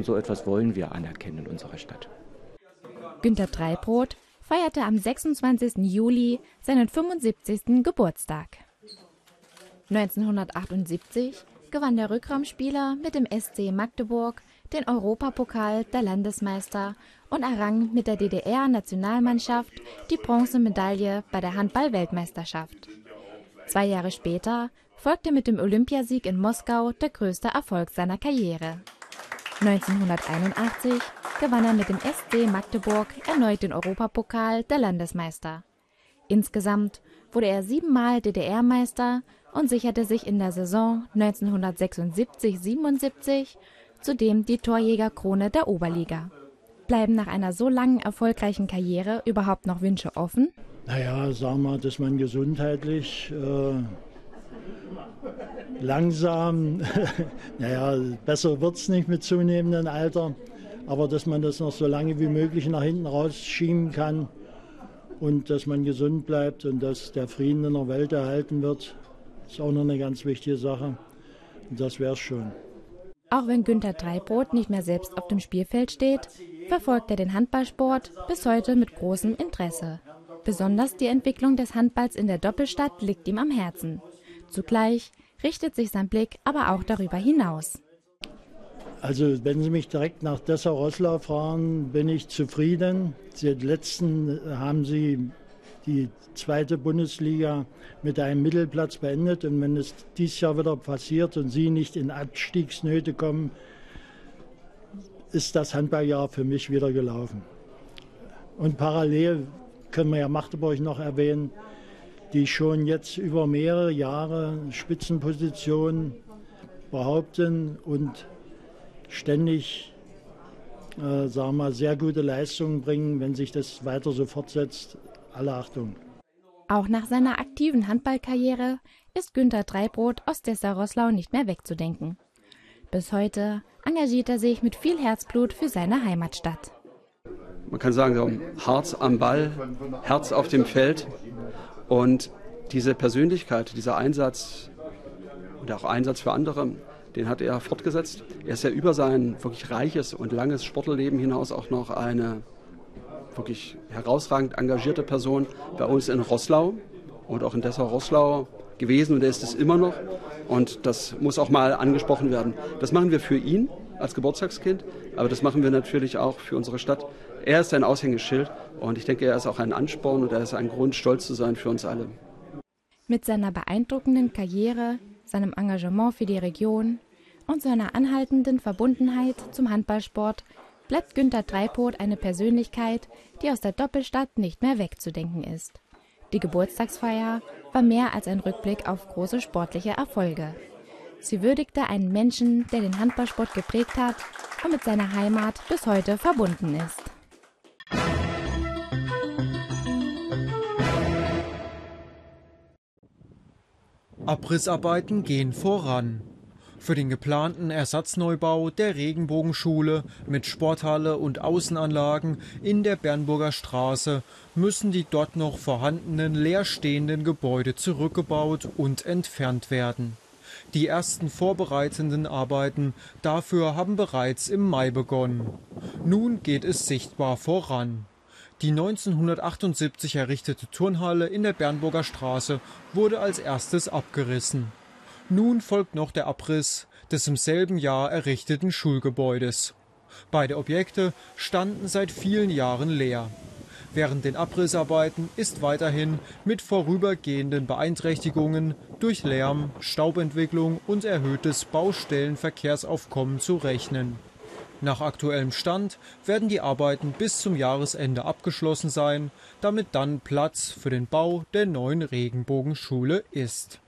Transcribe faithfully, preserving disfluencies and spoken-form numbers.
Und so etwas wollen wir anerkennen in unserer Stadt. Günter Dreibrot feierte am sechsundzwanzigsten Juli seinen fünfundsiebzigsten Geburtstag. neunzehnhundertachtundsiebzig gewann der Rückraumspieler mit dem S C Magdeburg den Europapokal der Landesmeister und errang mit der D D R-Nationalmannschaft die Bronzemedaille bei der Handball-Weltmeisterschaft. Zwei Jahre später folgte mit dem Olympiasieg in Moskau der größte Erfolg seiner Karriere. neunzehnhunderteinundachtzig gewann er mit dem S C Magdeburg erneut den Europapokal der Landesmeister. Insgesamt wurde er siebenmal D D R-Meister und sicherte sich in der Saison neunzehnhundertsechsundsiebzig siebenundsiebzig zudem die Torjägerkrone der Oberliga. Bleiben nach einer so langen erfolgreichen Karriere überhaupt noch Wünsche offen? Naja, sagen wir, dass man gesundheitlich äh, langsam, naja, besser wird es nicht mit zunehmendem Alter, aber dass man das noch so lange wie möglich nach hinten rausschieben kann und dass man gesund bleibt und dass der Frieden in der Welt erhalten wird, ist auch noch eine ganz wichtige Sache. Und das wäre es schon. Auch wenn Günter Dreibrot nicht mehr selbst auf dem Spielfeld steht, verfolgt er den Handballsport bis heute mit großem Interesse. Besonders die Entwicklung des Handballs in der Doppelstadt liegt ihm am Herzen. Zugleich richtet sich sein Blick aber auch darüber hinaus. Also wenn Sie mich direkt nach Dessau-Roßlau fahren, bin ich zufrieden. Seit letzten haben Sie die zweite Bundesliga mit einem Mittelplatz beendet. Und wenn es dieses Jahr wieder passiert und Sie nicht in Abstiegsnöte kommen, ist das Handballjahr für mich wieder gelaufen. Und parallel können wir ja Magdeburg noch erwähnen, die schon jetzt über mehrere Jahre Spitzenpositionen behaupten und ständig äh, sagen wir mal, sehr gute Leistungen bringen, wenn sich das weiter so fortsetzt. Alle Achtung. Auch nach seiner aktiven Handballkarriere ist Günter Dreibrot aus Dessau-Roßlau nicht mehr wegzudenken. Bis heute engagiert er sich mit viel Herzblut für seine Heimatstadt. Man kann sagen, so Herz am Ball, Herz auf dem Feld und diese Persönlichkeit, dieser Einsatz und auch Einsatz für andere, den hat er fortgesetzt. Er ist ja über sein wirklich reiches und langes Sportlerleben hinaus auch noch eine wirklich herausragend engagierte Person bei uns in Roßlau und auch in Dessau-Roßlau gewesen und er ist es immer noch und das muss auch mal angesprochen werden. Das machen wir für ihn als Geburtstagskind, aber das machen wir natürlich auch für unsere Stadt. Er ist ein Aushängeschild und ich denke, er ist auch ein Ansporn und er ist ein Grund, stolz zu sein für uns alle. Mit seiner beeindruckenden Karriere, seinem Engagement für die Region und seiner anhaltenden Verbundenheit zum Handballsport bleibt Günter Dreibrot eine Persönlichkeit, die aus der Doppelstadt nicht mehr wegzudenken ist. Die Geburtstagsfeier war mehr als ein Rückblick auf große sportliche Erfolge. Sie würdigte einen Menschen, der den Handballsport geprägt hat und mit seiner Heimat bis heute verbunden ist. Abrissarbeiten gehen voran. Für den geplanten Ersatzneubau der Regenbogenschule mit Sporthalle und Außenanlagen in der Bernburger Straße müssen die dort noch vorhandenen leerstehenden Gebäude zurückgebaut und entfernt werden. Die ersten vorbereitenden Arbeiten dafür haben bereits im Mai begonnen. Nun geht es sichtbar voran. Die neunzehnhundertachtundsiebzig errichtete Turnhalle in der Bernburger Straße wurde als erstes abgerissen. Nun folgt noch der Abriss des im selben Jahr errichteten Schulgebäudes. Beide Objekte standen seit vielen Jahren leer. Während den Abrissarbeiten ist weiterhin mit vorübergehenden Beeinträchtigungen durch Lärm, Staubentwicklung und erhöhtes Baustellenverkehrsaufkommen zu rechnen. Nach aktuellem Stand werden die Arbeiten bis zum Jahresende abgeschlossen sein, damit dann Platz für den Bau der neuen Regenbogenschule ist.